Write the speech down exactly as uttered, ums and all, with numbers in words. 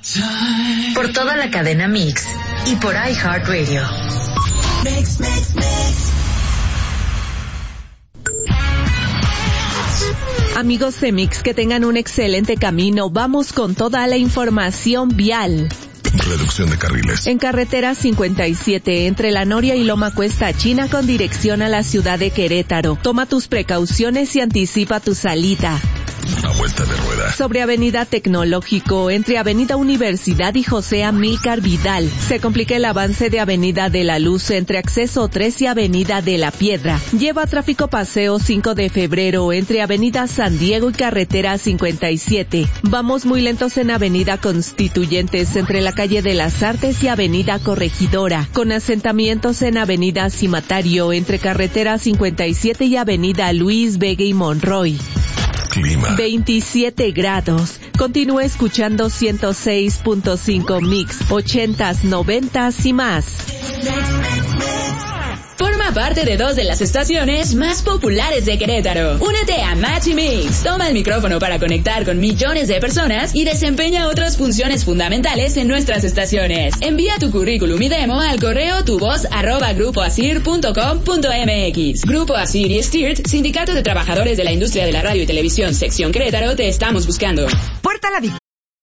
Por toda la cadena Mix y por iHeartRadio. Mix, mix, mix. Amigos de Mix, que tengan un excelente camino. Vamos con toda la información vial. Reducción de carriles. En carretera cincuenta y siete, entre La Noria y Loma Cuesta China, con dirección a la ciudad de Querétaro. Toma tus precauciones y anticipa tu salida. A vuelta de rueda. Sobre Avenida Tecnológico, entre Avenida Universidad y José Amílcar Vidal, se complica el avance de Avenida de la Luz entre Acceso tres y Avenida de la Piedra. Lleva tráfico paseo cinco de febrero entre Avenida San Diego y Carretera cincuenta y siete. Vamos muy lentos en Avenida Constituyentes entre la calle de las Artes y Avenida Corregidora, con asentamientos en Avenida Cimatario entre Carretera cincuenta y siete y Avenida Luis Vega y Monroy. Clima. veintisiete grados. Continúa escuchando ciento seis punto cinco Mix, ochentas, noventas y más. Forma parte de dos de las estaciones más populares de Querétaro. Únete a Match y Mix. Toma el micrófono para conectar con millones de personas y desempeña otras funciones fundamentales en nuestras estaciones. Envía tu currículum y demo al correo tuvoz arroba grupo asir punto com punto mx. Grupo Asir y Stirt, Sindicato de Trabajadores de la Industria de la Radio y Televisión, Sección Querétaro, te estamos buscando. Puerta La Victoria.